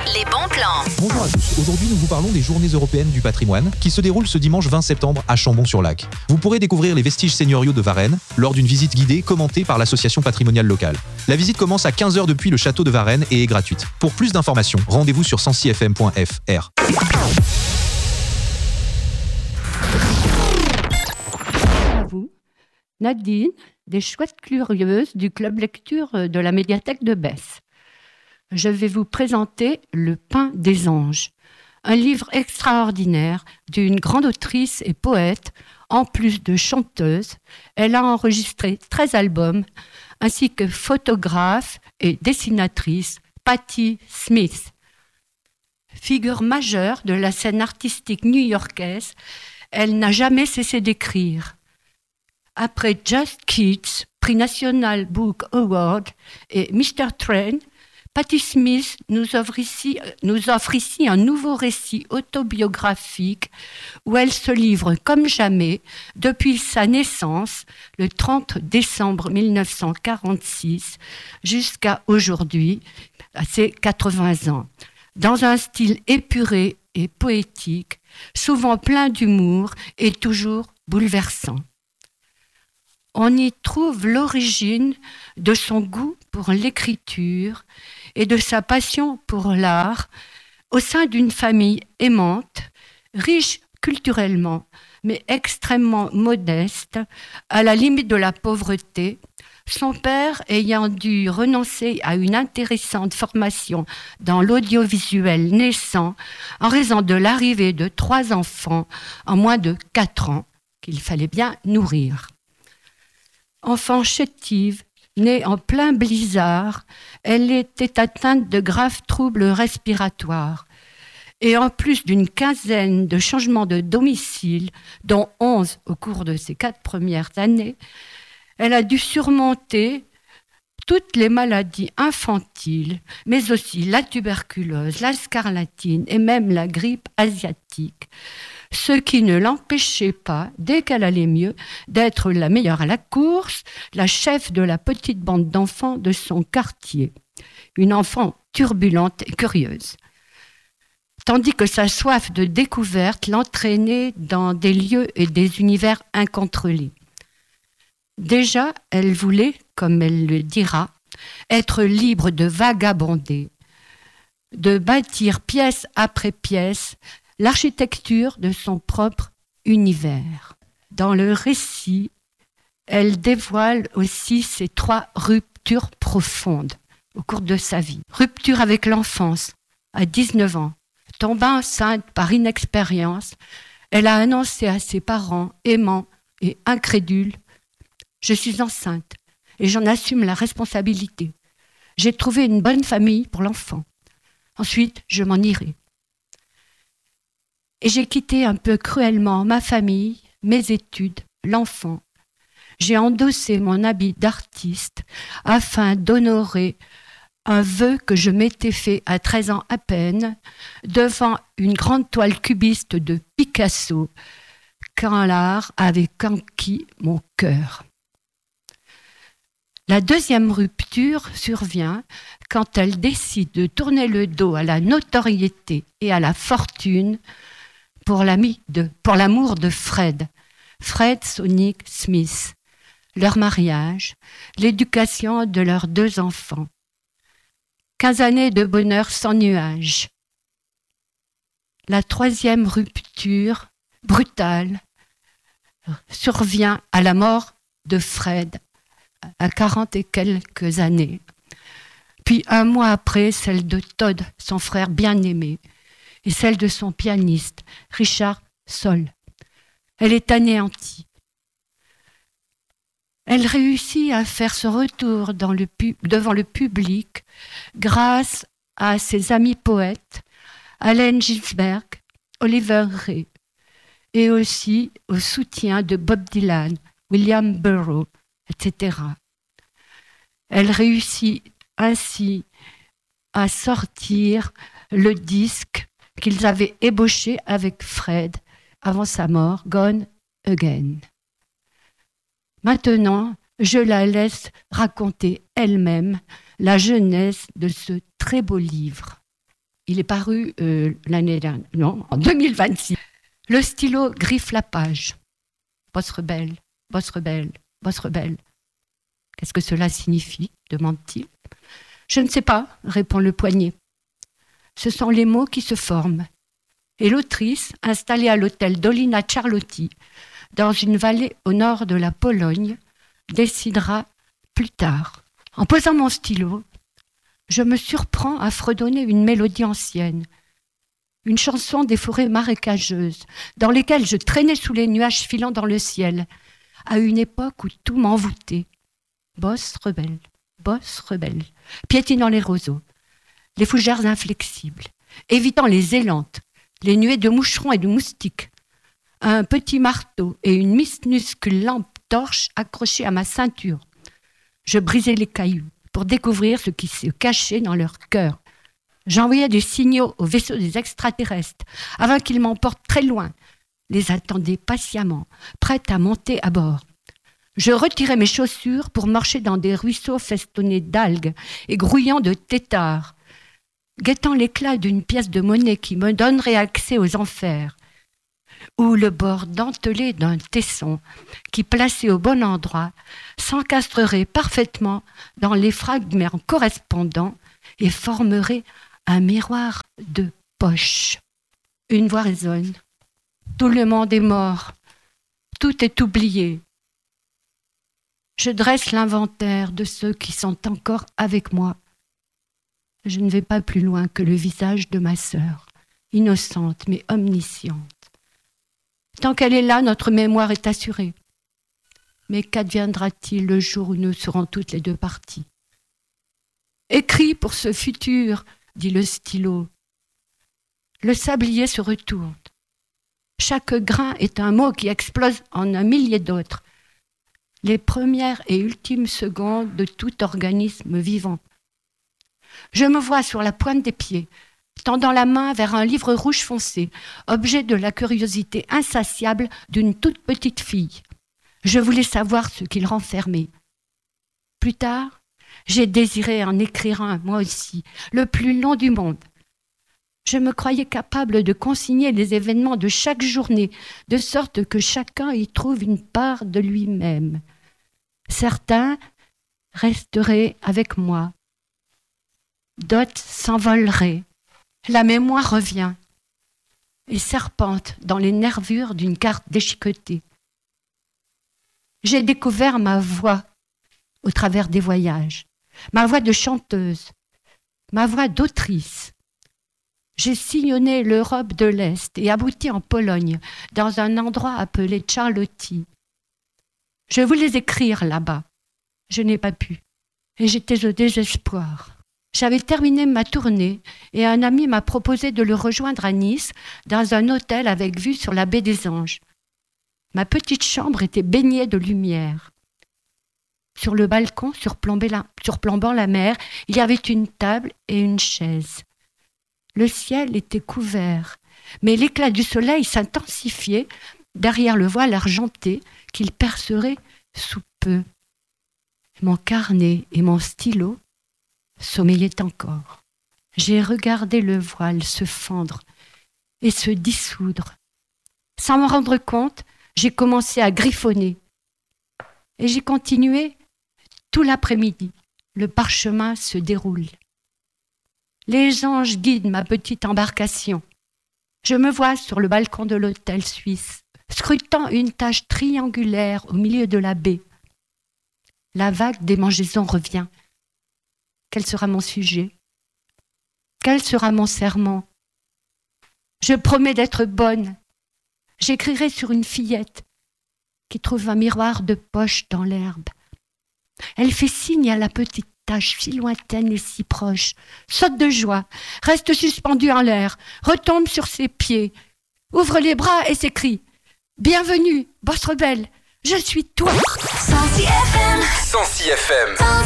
les bons plans. Bonjour à tous, aujourd'hui nous vous parlons des Journées européennes du patrimoine qui se déroulent ce dimanche 20 septembre à Chambon-sur-Lac. Vous pourrez découvrir les vestiges seigneuriaux de Varennes lors d'une visite guidée commentée par l'association patrimoniale locale. La visite commence à 15h depuis le château de Varennes et est gratuite. Pour plus d'informations, rendez-vous sur sancifm.fr. À vous, Nadine, des chouettes curieuses du club lecture de la médiathèque de Besse. Je vais vous présenter Le Pain des anges, un livre extraordinaire d'une grande autrice et poète. En plus de chanteuse, elle a enregistré 13 albums, ainsi que photographe et dessinatrice Patti Smith. Figure majeure de la scène artistique new-yorkaise, elle n'a jamais cessé d'écrire. Après Just Kids, prix National Book Award et Mr. Train, Patti Smith nous offre ici un nouveau récit autobiographique où elle se livre comme jamais depuis sa naissance, le 30 décembre 1946, jusqu'à aujourd'hui, à ses 80 ans, dans un style épuré et poétique, souvent plein d'humour et toujours bouleversant. On y trouve l'origine de son goût pour l'écriture et de sa passion pour l'art au sein d'une famille aimante, riche culturellement, mais extrêmement modeste, à la limite de la pauvreté, son père ayant dû renoncer à une intéressante formation dans l'audiovisuel naissant en raison de l'arrivée de 3 enfants en moins de 4 ans qu'il fallait bien nourrir. Enfant chétive, née en plein blizzard, elle était atteinte de graves troubles respiratoires. Et en plus d'une quinzaine de changements de domicile, dont 11 au cours de ses 4 premières années, elle a dû surmonter toutes les maladies infantiles, mais aussi la tuberculose, la scarlatine et même la grippe asiatique. Ce qui ne l'empêchait pas, dès qu'elle allait mieux, d'être la meilleure à la course, la chef de la petite bande d'enfants de son quartier. Une enfant turbulente et curieuse. Tandis que sa soif de découverte l'entraînait dans des lieux et des univers incontrôlés. Déjà, elle voulait, comme elle le dira, être libre de vagabonder, de bâtir pièce après pièce l'architecture de son propre univers. Dans le récit, elle dévoile aussi ses 3 ruptures profondes au cours de sa vie. Rupture avec l'enfance, à 19 ans. Tombant enceinte par inexpérience, elle a annoncé à ses parents, aimants et incrédules, « Je suis enceinte et j'en assume la responsabilité. J'ai trouvé une bonne famille pour l'enfant. Ensuite, je m'en irai. » Et j'ai quitté un peu cruellement ma famille, mes études, l'enfant. J'ai endossé mon habit d'artiste afin d'honorer un vœu que je m'étais fait à 13 ans à peine devant une grande toile cubiste de Picasso quand l'art avait conquis mon cœur. La deuxième rupture survient quand elle décide de tourner le dos à la notoriété et à la fortune pour l'amour de Fred Sonic Smith, leur mariage, l'éducation de leurs 2 enfants. 15 années de bonheur sans nuages. La 3e rupture, brutale, survient à la mort de Fred, à 40 et quelques années. Puis 1 mois après, celle de Todd, son frère bien-aimé, et celle de son pianiste, Richard Soll. Elle est anéantie. Elle réussit à faire ce retour devant le public grâce à ses amis poètes, Allen Ginsberg, Oliver Ray, et aussi au soutien de Bob Dylan, William Burroughs, etc. Elle réussit ainsi à sortir le disque qu'ils avaient ébauché avec Fred avant sa mort, Gone Again. Maintenant, je la laisse raconter elle-même la genèse de ce très beau livre. Il est paru l'année dernière, non, en 2026. Le stylo griffe la page. Boss rebelle, boss rebelle, boss rebelle. Qu'est-ce que cela signifie ? Demande-t-il. Je ne sais pas, répond le poignet. Ce sont les mots qui se forment. Et l'autrice, installée à l'hôtel Dolina Charlotti, dans une vallée au nord de la Pologne, décidera plus tard. En posant mon stylo, je me surprends à fredonner une mélodie ancienne, une chanson des forêts marécageuses, dans lesquelles je traînais sous les nuages filant dans le ciel, à une époque où tout m'envoûtait. Boss rebelle, piétinant les roseaux, les fougères inflexibles, évitant les élantes, les nuées de moucherons et de moustiques, un petit marteau et une minuscule lampe torche accrochée à ma ceinture. Je brisais les cailloux pour découvrir ce qui se cachait dans leur cœur. J'envoyais des signaux aux vaisseaux des extraterrestres avant qu'ils m'emportent très loin. Les attendais patiemment, prêts à monter à bord. Je retirais mes chaussures pour marcher dans des ruisseaux festonnés d'algues et grouillant de têtards, guettant l'éclat d'une pièce de monnaie qui me donnerait accès aux enfers, ou le bord dentelé d'un tesson qui, placé au bon endroit, s'encastrerait parfaitement dans les fragments correspondants et formerait un miroir de poche. Une voix résonne. Tout le monde est mort. Tout est oublié. Je dresse l'inventaire de ceux qui sont encore avec moi. Je ne vais pas plus loin que le visage de ma sœur, innocente mais omnisciente. Tant qu'elle est là, notre mémoire est assurée. Mais qu'adviendra-t-il le jour où nous serons toutes les deux parties ? Écris pour ce futur, dit le stylo. Le sablier se retourne. Chaque grain est un mot qui explose en un millier d'autres. Les premières et ultimes secondes de tout organisme vivant. Je me vois sur la pointe des pieds, tendant la main vers un livre rouge foncé, objet de la curiosité insatiable d'une toute petite fille. Je voulais savoir ce qu'il renfermait. Plus tard, j'ai désiré en écrire un, moi aussi, le plus long du monde. Je me croyais capable de consigner les événements de chaque journée, de sorte que chacun y trouve une part de lui-même. Certains resteraient avec moi. D'autres s'envoleraient. La mémoire revient et serpente dans les nervures d'une carte déchiquetée. J'ai découvert ma voix au travers des voyages, ma voix de chanteuse, ma voix d'autrice. J'ai sillonné l'Europe de l'Est et abouti en Pologne, dans un endroit appelé Charlotti. Je voulais écrire là-bas. Je n'ai pas pu. Et j'étais au désespoir. J'avais terminé ma tournée et un ami m'a proposé de le rejoindre à Nice, dans un hôtel avec vue sur la baie des Anges. Ma petite chambre était baignée de lumière. Sur le balcon, surplombant la mer, il y avait une table et une chaise. Le ciel était couvert, mais l'éclat du soleil s'intensifiait derrière le voile argenté qu'il percerait sous peu. Mon carnet et mon stylo sommeillaient encore. J'ai regardé le voile se fendre et se dissoudre. Sans m'en rendre compte, j'ai commencé à griffonner. Et j'ai continué tout l'après-midi. Le parchemin se déroule. Les anges guident ma petite embarcation. Je me vois sur le balcon de l'hôtel suisse, scrutant une tache triangulaire au milieu de la baie. La vague des mangeaisons revient. Quel sera mon sujet ? Quel sera mon serment ? Je promets d'être bonne. J'écrirai sur une fillette qui trouve un miroir de poche dans l'herbe. Elle fait signe à la petite tache si lointaine et si proche, saute de joie, reste suspendue en l'air, retombe sur ses pieds, ouvre les bras et s'écrie « Bienvenue, boss rebelle, je suis toi !» 106 FM. 106 FM.